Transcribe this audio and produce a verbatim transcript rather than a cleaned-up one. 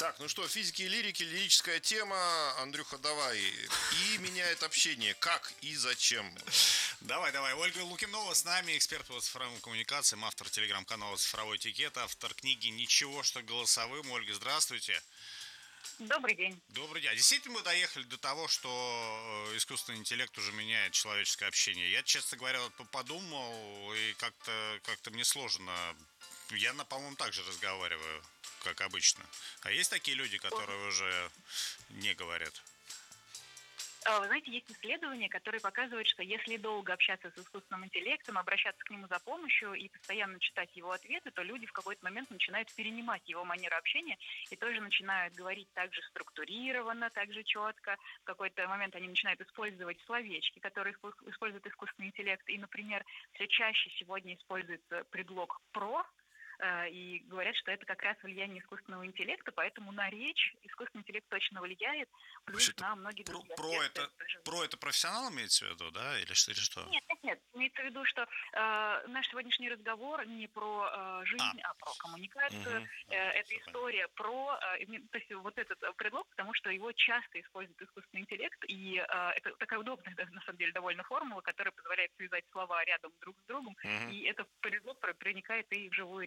Так, ну что, физики и лирики, лирическая тема. Андрюха, давай. И меняет общение. Как и зачем? Давай, давай. Ольга Лукинова с нами, эксперт по цифровым коммуникациям, автор телеграм-канала «Цифровой этикет», автор книги «Ничего, что голосовым». Ольга, здравствуйте. Добрый день. Добрый день. А действительно мы доехали до того, что э, искусственный интеллект уже меняет человеческое общение? Я, честно говоря, вот подумал, и как-то как-то мне сложно. Я, на- по-моему, так же разговариваю, как обычно. А есть такие люди, которые уже не говорят? А, Вы знаете, есть исследования, которые показывают, что если долго общаться с искусственным интеллектом, обращаться к нему за помощью и постоянно читать его ответы, то люди в какой-то момент начинают перенимать его манеру общения и тоже начинают говорить так же структурированно, так же четко. В какой-то момент они начинают использовать словечки, которые испо- использует искусственный интеллект. И, например, все чаще сегодня используется предлог «про», э, и говорят, что это как раз влияние искусственного интеллекта, поэтому на речь искусственный интеллект точно влияет, плюс Вообще-то на многие про, другие про аспекты это тоже. про это профессионал имеется в виду, да, или что, или что? Нет, нет, нет. Имеется в виду, что э, наш сегодняшний разговор не про э, А, жизнь, а про коммуникацию. Мгм. Э, это все понятно. история про, э, име- то есть вот этот э, предлог, потому что его часто использует искусственный интеллект, и э, это такая удобная, да, на самом деле, довольно формула, которая позволяет связать слова рядом друг с другом, Мгм. и этот предлог про- проникает и в живую